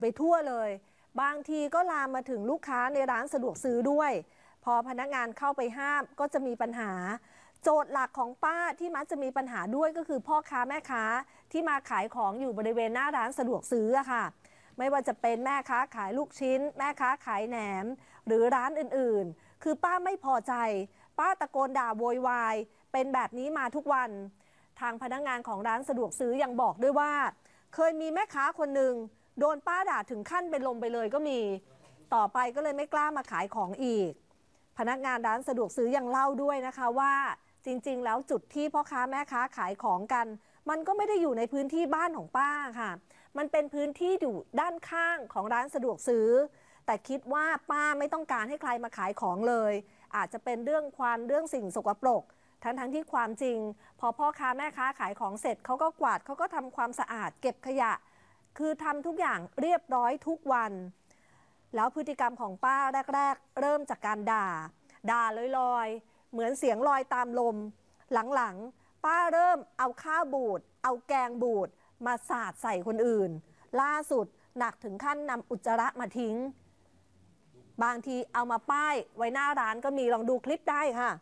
ไปทั่วเลยบางทีก็ลามมาถึงลูกค้าในร้านสะดวกซื้อด้วยพอพนักงานเข้าไปห้ามก็จะมีปัญหาโจทย์หลักของป้าที่มักจะมีปัญหาด้วยก็คือพ่อค้าแม่ค้าที่มาขายของอยู่บริเวณหน้าร้านสะดวกซื้อค่ะไม่ว่าจะเป็นแม่ค้าขายลูกชิ้นแม่ค้าขายแหนมหรือร้านอื่นๆคือป้าไม่พอใจป้าตะโกนด่าโวยวายเป็นแบบนี้มาทุกวันทางพนักงานของร้านสะดวกซื้อยังบอกด้วยว่าเคยมีแม่ค้าคนหนึ่งโดนป้าด่าถึงขั้นเป็นลมไปเลยก็มีต่อไปก็เลยไม่กล้ามาขายของอีกพนักงานร้านสะดวกซื้อยังเล่าด้วยนะคะว่าจริงๆแล้วจุดที่พ่อค้าแม่ค้าขายของกันมันก็ไม่ได้อยู่ในพื้นที่บ้านของป้าค่ะมันเป็นพื้นที่อยู่ด้านข้างของร้านสะดวกซื้อแต่คิดว่าป้าไม่ต้องการให้ใครมาขายของเลยอาจจะเป็นเรื่องควันเรื่องสิ่งสกปรกทั้งที่ความจริงพอพ่อค้าแม่ค้าขายของเสร็จเขาก็กวาดเขาก็ทำความสะอาดเก็บขยะคือทำทุกอย่างเรียบร้อยทุกวันแล้วพฤติกรรมของป้าแรกๆเริ่มจากการด่าลอยๆเหมือนเสียงลอยตามลมหลังๆป้าเริ่มเอาข้าวบูดเอาแกงบูดมาสาดใส่คนอื่นล่าสุดหนักถึงขั้นนำอุจจาระมาทิ้งบางทีเอามาป้ายไว้หน้าร้านก็มีลองดูคลิปได้ค่ะ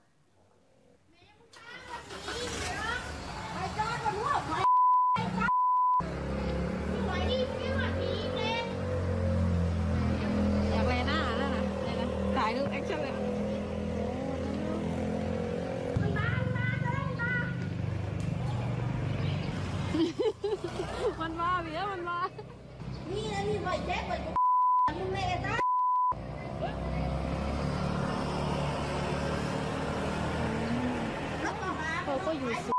มันมาเบี้ยมันมานี่นะนี่ไว้แจ๊กไว้มึงแม่จ้าเขาก็อยู่สุด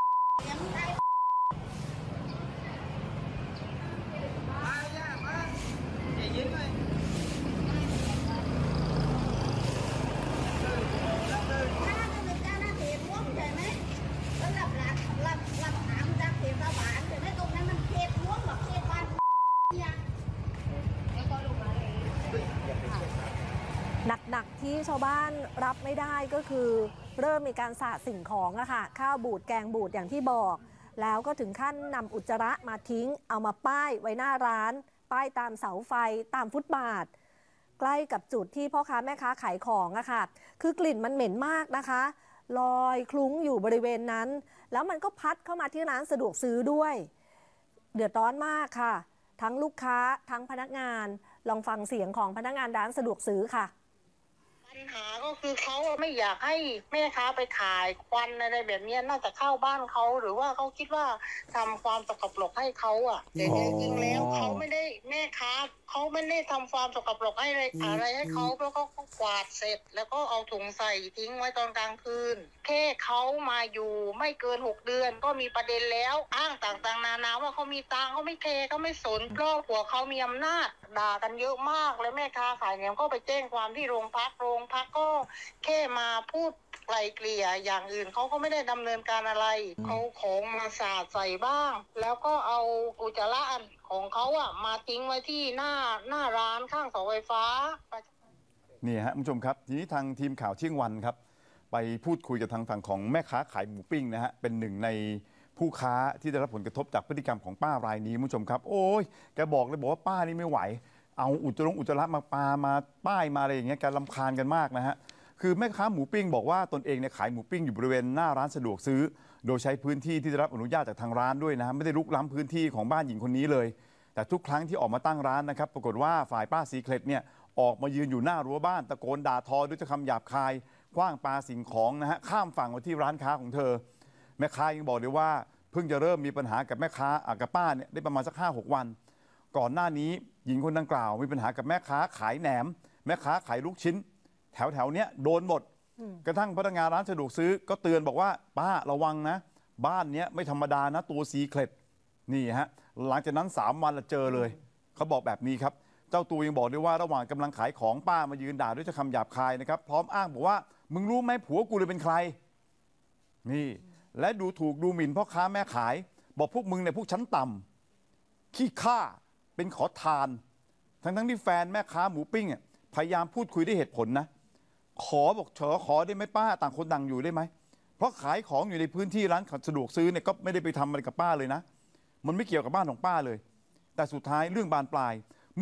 หนักที่ชาวบ้านรับไม่ได้ก็คือเริ่มมีการสาดสิ่งของอะค่ะข้าวบูดแกงบูดอย่างที่บอกแล้วก็ถึงขั้นนำอุจจาระมาทิ้งเอามาป้ายไว้หน้าร้านป้ายตามเสาไฟตามฟุตบาทใกล้กับจุดที่พ่อค้าแม่ค้าขายของอะค่ะคือกลิ่นมันเหม็นมากนะคะลอยคลุ้งอยู่บริเวณนั้นแล้วมันก็พัดเข้ามาที่ร้านสะดวกซื้อด้วยเดือดร้อนมากค่ะทั้งลูกค้าทั้งพนักงานลองฟังเสียงของพนักงานร้านสะดวกซื้อค่ะปัญหาก็คือเขาไม่อยากให้แม่ค้าไปขายควันอะไรแบบนี้น่าจะเข้าบ้านเขาหรือว่าเขาคิดว่าทำความสกปรกให้เขาอ่ะแต่จริงๆแล้วเขาไม่ได้แม่ค้าเขาไม่ได้ทำความสกปรกให้อะไรให้เขาเพราะเขากวาดเสร็จแล้วก็เอาถุงใส่ทิ้งไว้ตอนกลางคืนแค่เขามาอยู่ไม่เกิน6 เดือนก็มีประเด็นแล้วอ้างต่างๆนานาว่าเขามีตังเขาไม่เทเขาไม่สนก็หัวเขามีอำนาจด่ากันเยอะมากแล้วแม่ค้าขายเนี่ยก็ไปแจ้งความที่โรงพักก็แค่มาพูดไกลเกลี่ยอย่างอื่นเขาก็ไม่ได้ดำเนินการอะไรเขาของมาสาดใส่บ้างแล้วก็เอาอุจจาระของเขาอ่ะมาทิ้งไว้ที่หน้าร้านข้างเสาไฟฟ้านี่ฮะคุณผู้ชมครับทีนี้ทางทีมข่าวเที่ยงวันครับไปพูดคุยกับทางฝั่งของแม่ค้าขายหมูปิ้งนะฮะเป็นหนึ่งในผู้ค้าที่ได้รับผลกระทบจากพฤติกรรมของป้ารายนี้คุณผู้ชมครับโอ้ยแกบอกว่าป้านี่ไม่ไหวเอาอุจจาระมาปามาป้ายมาอะไรอย่างเงี้ยแกรำคาญกันมากนะฮะคือแม่ค้าหมูปิ้งบอกว่าตนเองเนี่ยขายหมูปิ้งอยู่บริเวณหน้าร้านสะดวกซื้อโดยใช้พื้นที่ที่ได้รับอนุญาตจากทางร้านด้วยนะฮะไม่ได้รุกล้ำพื้นที่ของบ้านหญิงคนนี้เลยแต่ทุกครั้งที่ออกมาตั้งร้านนะครับปรากฏว่าฝ่ายป้าสีเคล็ดเนี่ยออกมายืนอยู่หน้ารั้วบ้านตะโกนด่าทอด้วยคำหยาบคายขว้างปาสิ่งของนะฮะข้ามฝั่งมาที่ร้านค้าของเธอแม่ค้ายังบอกเลยว่าเพิ่งจะเริ่มมีปัญหากับแม่ค้ากับป้าเนี่ยได้ประมาณสัก 5-6 วันก่อนหน้านี้หญิงคนดังกล่าวมีปัญหากับแม่ค้าขายแหนมแม่ค้าขายลูกชิ้นแถวเนี้ยโดนหมดกระทั่งพนักงานร้านสะดวกซื้อก็เตือนบอกว่าป้าระวังนะบ้านเนี้ยไม่ธรรมดานะตัวซีเคล็ดนี่ฮะหลังจากนั้น3 วันละเจอเลยเขาบอกแบบนี้ครับเจ้าตัวยังบอกด้วยว่าระหว่างกำลังขายของป้ามายืนด่าด้วยคำหยาบคายนะครับพร้อมอ้างบอกว่ามึงรู้ไหมผัวกูเลยเป็นใครนี่และดูถูกดูหมิ่นพ่อค้าแม่ขายบอกพวกมึงเนี่ยพวกชั้นต่ำขี้ข้าเป็นขอทานทั้งที่แฟนแม่ค้าหมูปิ้งอ่ะพยายามพูดคุยด้วยเหตุผลนะบอกขอได้ไหมป้าต่างคนต่างอยู่ได้ไหมเพราะขายของอยู่ในพื้นที่ร้านสะดวกซื้อเนี่ยก็ไม่ได้ไปทำอะไรกับป้าเลยนะมันไม่เกี่ยวกับบ้านของป้าเลยแต่สุดท้ายเรื่องบานปลาย